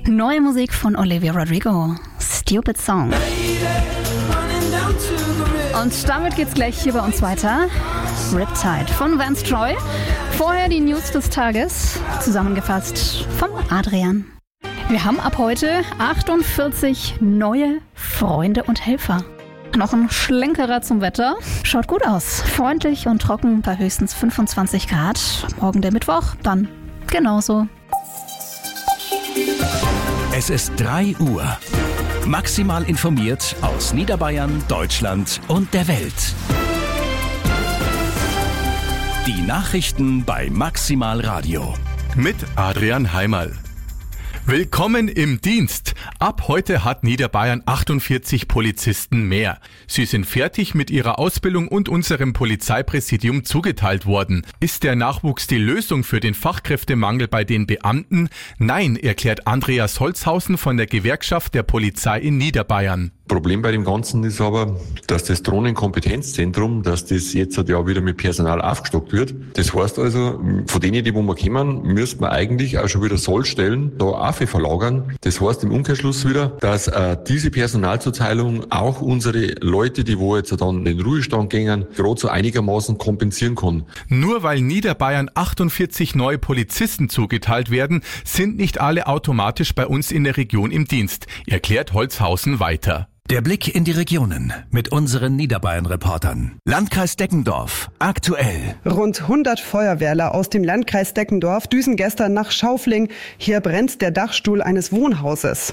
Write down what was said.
Neue Musik von Olivia Rodrigo, Stupid Song. Und damit geht's gleich hier bei uns weiter. Riptide von Vance Troy. Vorher die News des Tages, zusammengefasst von Adrian. Wir haben ab heute 48 neue Freunde und Helfer. Noch ein Schlenkerer zum Wetter. Schaut gut aus. Freundlich und trocken bei höchstens 25 Grad. Morgen der Mittwoch, dann genauso. Es ist 3 Uhr. Maximal informiert aus Niederbayern, Deutschland und der Welt. Die Nachrichten bei Maximal Radio. Mit Adrian Heimerl. Willkommen im Dienst. Ab heute hat Niederbayern 48 Polizisten mehr. Sie sind fertig mit ihrer Ausbildung und unserem Polizeipräsidium zugeteilt worden. Ist der Nachwuchs die Lösung für den Fachkräftemangel bei den Beamten? Nein, erklärt Andreas Holzhausen von der Gewerkschaft der Polizei in Niederbayern. Problem bei dem Ganzen ist aber, dass das Drohnenkompetenzzentrum, dass das jetzt ja wieder mit Personal aufgestockt wird. Das heißt also, von denen, die wo wir kommen, müsste man eigentlich auch schon wieder Sollstellen da auch verlagern. Das heißt im Umkehrschluss wieder, dass diese Personalzuteilung auch unsere Leute, die wo jetzt dann in den Ruhestand gehen, gerade so einigermaßen kompensieren kann. Nur weil Niederbayern 48 neue Polizisten zugeteilt werden, sind nicht alle automatisch bei uns in der Region im Dienst, erklärt Holzhausen weiter. Der Blick in die Regionen mit unseren Niederbayern-Reportern. Landkreis Deckendorf, aktuell. Rund 100 Feuerwehrler aus dem Landkreis Deckendorf düsen gestern nach Schaufling. Hier brennt der Dachstuhl eines Wohnhauses.